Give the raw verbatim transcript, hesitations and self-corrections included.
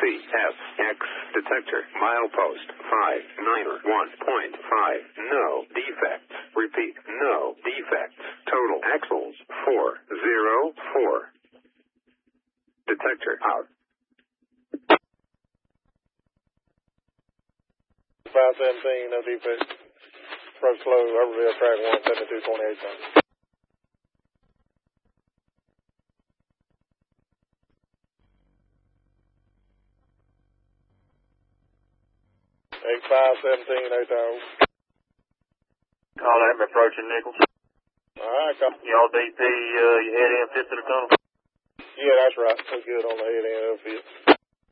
F X detector milepost five nine one point five. No defects. Repeat, no defects. Total axles four zero four. Detector out. five seventeen, no defects. Approach close, Overville track one seventy-two twenty-eight. eight five seventeen, eight oh. Call that, I'm approaching Nichols. Alright, copy. Y'all D P, uh, you head in, fifth to the tunnel? Yeah, that's right. We're good on the head end of it.